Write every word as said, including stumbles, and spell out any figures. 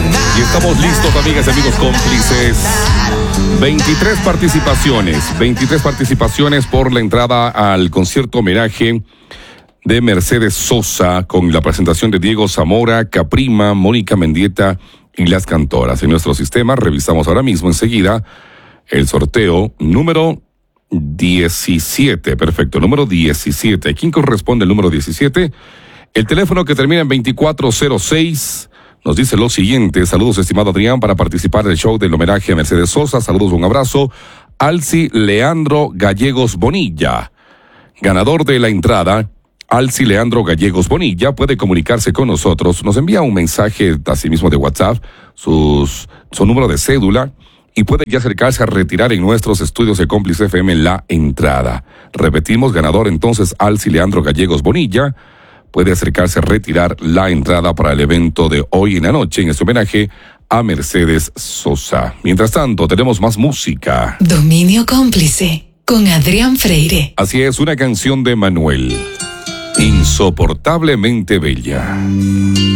Y estamos listos, amigas y amigos cómplices. veintitrés participaciones, veintitrés participaciones por la entrada al concierto homenaje de Mercedes Sosa con la presentación de Diego Zamora, Caprima, Mónica Mendieta y Las Cantoras. En nuestro sistema revisamos ahora mismo enseguida el sorteo número diecisiete. Perfecto, número diecisiete. ¿A quién corresponde el número diecisiete? El teléfono que termina en veinticuatro cero seis nos dice lo siguiente. Saludos, estimado Adrián, para participar del show del homenaje a Mercedes Sosa. Saludos, un abrazo. Alci Leandro Gallegos Bonilla. Ganador de la entrada, Alci Leandro Gallegos Bonilla, puede comunicarse con nosotros. Nos envía un mensaje, asimismo de WhatsApp, sus, su número de cédula, y puede ya acercarse a retirar en nuestros estudios de Cómplice F M la entrada. Repetimos, ganador entonces, Alci Leandro Gallegos Bonilla, puede acercarse a retirar la entrada para el evento de hoy en la noche en este homenaje a Mercedes Sosa. Mientras tanto, tenemos más música. Dominio Cómplice, con Adrián Freire. Así es, una canción de Manuel. Insoportablemente bella.